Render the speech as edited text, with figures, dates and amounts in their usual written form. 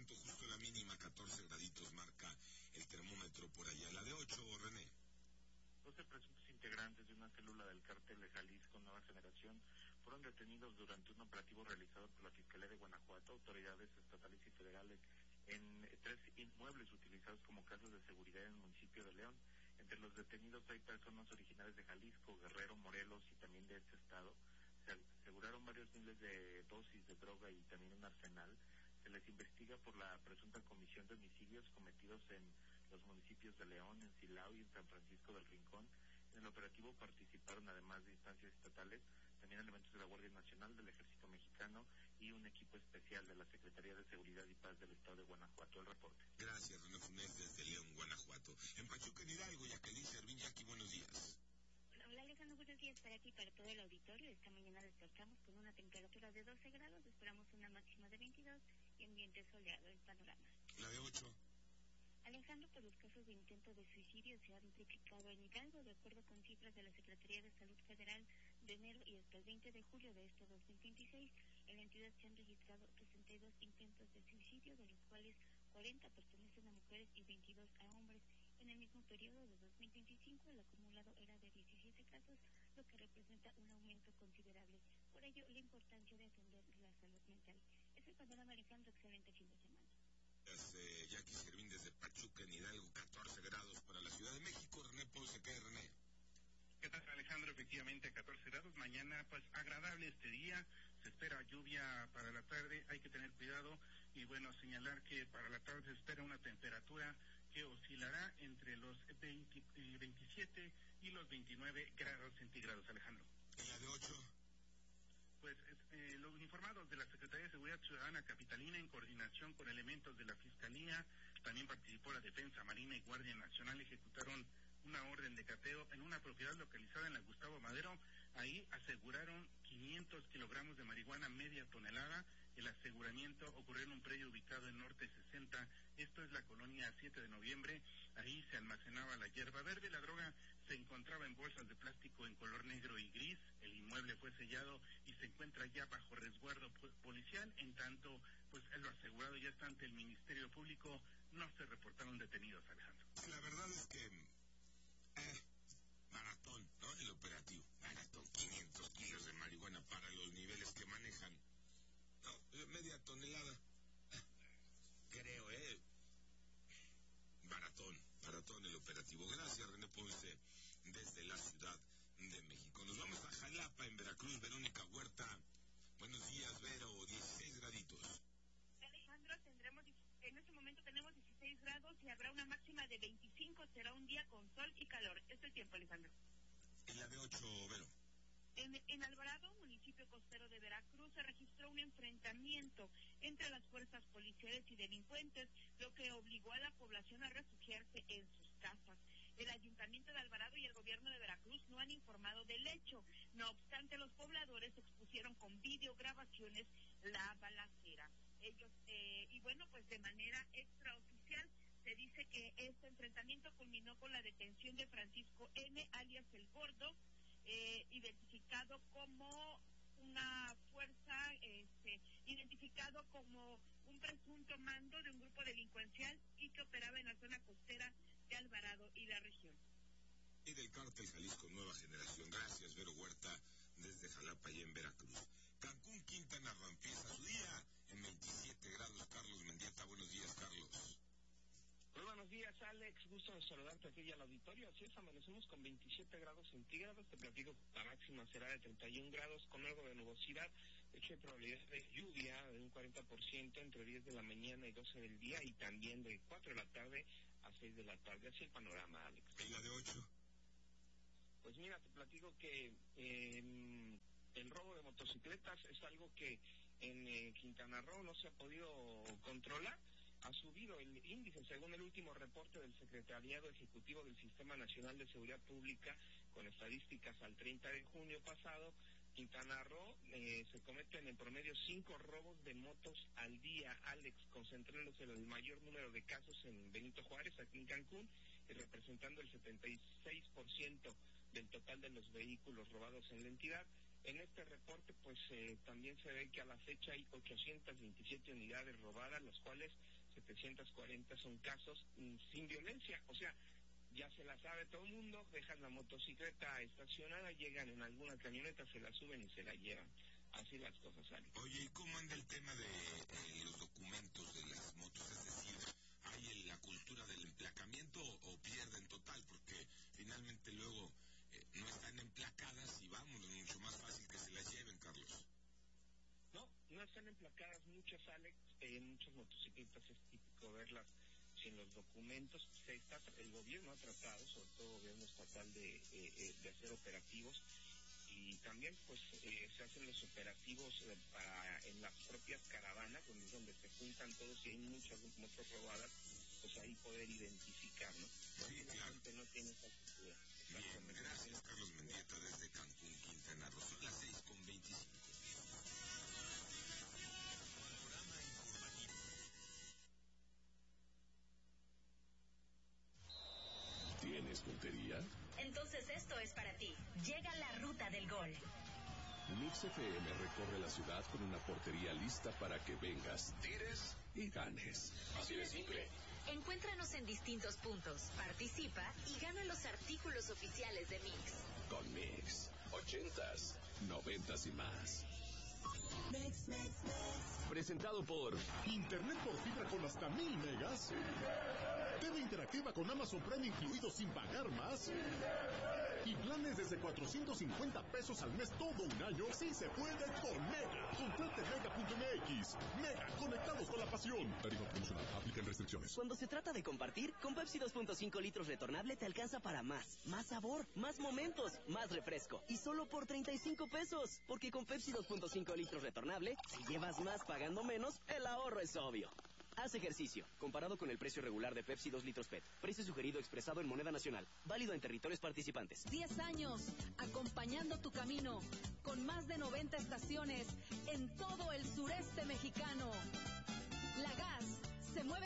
tanto, justo la mínima, 14 graditos marca el termómetro por allá. La de 8, René. 12 presuntos integrantes de una célula del cártel de Jalisco Nueva Generación fueron detenidos durante un operativo realizado por la Fiscalía de Guanajuato, autoridades estatales y federales, en 3 inmuebles utilizados como casas de seguridad en el municipio de León. Entre los detenidos hay personas originarias de Jalisco, Guerrero, Morelos y también de este estado. Se aseguraron varios miles de dosis de droga y también un arsenal. Se les investiga por la presunta comisión de homicidios cometidos en los municipios de León, en Silao y en San Francisco del Rincón. En el operativo participaron, además de instancias estatales, también elementos de la Guardia Nacional, del Ejército Mexicano y un equipo especial de la Secretaría de Seguridad y Paz del Estado de Guanajuato. El reporte. Gracias, René Funes, desde León, Guanajuato. En Pachuca, en Hidalgo, Jacqueline Servín, Jackie, buenos días. Hola Alejandro, buenos días para ti y para todo el auditorio. Esta mañana despertamos con una temperatura de 12 grados, esperamos una máxima de 22 y ambiente soleado en panorama. La de 8. Alejandro, pues los casos de intento de suicidio se han triplicado en Hidalgo, de acuerdo con cifras de la Secretaría de Salud Federal de enero y hasta el 20 de julio de este 2026. En la entidad se han registrado 62 intentos de suicidio, de los cuales 40 pertenecen a mujeres y 22 a hombres. En el mismo periodo de 2025, el acumulado era de 17 casos, lo que representa un aumento considerable. Por ello, la importancia de atender la salud mental. Es el panorama, Alejandro. Excelente fin de semana. Jackie Servín desde Pachuca, en Hidalgo, 14 grados para la Ciudad de México. René Ponce, ¿qué, René? ¿Qué tal, Alejandro? Efectivamente, 14 grados. Mañana, pues, agradable este día. Se espera lluvia para la tarde. Hay que tener cuidado. Y, bueno, señalar que para la tarde se espera una temperatura que oscilará entre los 27 y los 29 grados centígrados, Alejandro. ¿En la de 8? Pues los uniformados de la Secretaría de Seguridad Ciudadana Capitalina, en coordinación con elementos de la Fiscalía, también participó la Defensa Marina y Guardia Nacional, ejecutaron una orden de cateo en una propiedad localizada en la Gustavo Madero. Ahí aseguraron 500 kilogramos de marihuana, media tonelada. El aseguramiento ocurrió en un predio ubicado en Norte 60, esto es la colonia 7 de noviembre. Ahí se almacenaba la hierba verde. La droga se encontraba en bolsas de plástico en color negro y gris. El inmueble fue sellado y se encuentra ya bajo resguardo policial. En tanto, pues lo asegurado ya está ante el Ministerio Público. No se reportaron detenidos, Alejandro. La verdad es que maratón, ¿no? El operativo, maratón, 500 kilos de marihuana para los niveles que manejan. No, media tonelada. Creo, Maratón el operativo. Gracias, René Ponce, desde la Ciudad de México. Nos vamos a Jalapa, en Veracruz. Verónica Huerta. Buenos días, Vero. 16 graditos. Alejandro, en este momento tenemos 16 grados y habrá una máxima de 25. Será un día con sol y calor. Es el tiempo, Alejandro. En la de 8, Vero. En Alvarado, municipio costero de Veracruz, se registró un enfrentamiento entre las fuerzas policiales y delincuentes, lo que obligó a la población a refugiarse en sus casas. El Ayuntamiento de Alvarado y el Gobierno de Veracruz no han informado del hecho. No obstante, los pobladores expusieron con videograbaciones la balacera. Ellos, y bueno, pues de manera extraoficial, se dice que este enfrentamiento culminó con la detención de Francisco N., alias El Gordo, identificado como una fuerza, identificado como un presunto mando de un grupo delincuencial y que operaba en la zona costera de Alvarado y la región. Y del cártel Jalisco Nueva Generación. Gracias, Vero Huerta, desde Jalapa y en Veracruz. Cancún, Quintana Roo, empieza su día en 27 grados. Carlos Mendieta, buenos días, Carlos. Muy buenos días, Alex. Gusto de saludarte aquí y al auditorio. Así es, amanecemos con 27 grados centígrados. Te platico que la máxima será de 31 grados con algo de nubosidad. De hecho, hay probabilidad de lluvia de un 40% entre 10 de la mañana y 12 del día y también de 4 de la tarde a 6 de la tarde. Así el panorama, Alex. ¿Y la de 8? Pues mira, te platico que el robo de motocicletas es algo que en Quintana Roo no se ha podido controlar. Ha subido el índice, según el último reporte del Secretariado Ejecutivo del Sistema Nacional de Seguridad Pública, con estadísticas al 30 de junio pasado. Quintana Roo se cometen en promedio 5 robos de motos al día, Alex, concentrándose el mayor número de casos en Benito Juárez, aquí en Cancún, y representando el 76% del total de los vehículos robados en la entidad. En este reporte, pues también se ve que a la fecha hay 827 unidades robadas, las cuales 740 son casos sin violencia. O sea, ya se la sabe todo el mundo, dejan la motocicleta estacionada, llegan en alguna camioneta, se la suben y se la llevan. Así las cosas salen. Oye, ¿y cómo anda el tema de los documentos de las motos? Es decir, ¿hay la cultura del emplacamiento o pierden total? Porque finalmente luego no están emplacadas y vámonos, mucho más fácil que se las lleven, Carlos. No están emplacadas muchas, Alex, muchas motocicletas es típico verlas sin los documentos. El gobierno ha tratado, sobre todo el gobierno estatal, de hacer operativos, y también pues se hacen los operativos en las propias caravanas, donde se juntan todos y hay muchas motos robadas, pues ahí poder identificar, ¿no? Sí, la claro. gente no tiene esa cultura. Bien, gracias, Carlos Mendieta, desde Cancún, Quintana Roo. Son las 6:25. Panorama informativo. ¿Tienes puntería? Entonces esto es para ti. Llega la Ruta del Gol. Mix FM recorre la ciudad con una portería lista para que vengas, tires y ganes. Así de simple. Encuéntranos en distintos puntos, participa y gana los artículos oficiales de Mix. Con Mix, 80s, 90s y más. Mix. Presentado por Internet por fibra con hasta 1000 megas. TV interactiva con Amazon Prime incluido sin pagar más. Y planes desde 450 pesos al mes todo un año. Sí se puede con Mega. Contrate Mega.mx. Mega, conectados con la pasión. Tarifa promocional, aplican restricciones. Cuando se trata de compartir, con Pepsi 2.5 litros retornable te alcanza para más. Más sabor, más momentos, más refresco. Y solo por 35 pesos. Porque con Pepsi 2.5 litros retornable, si llevas más pagando menos, el ahorro es obvio. Haz ejercicio. Comparado con el precio regular de Pepsi 2 litros PET. Precio sugerido expresado en moneda nacional. Válido en territorios participantes. 10 años, acompañando tu camino. Con más de 90 estaciones en todo el sureste mexicano.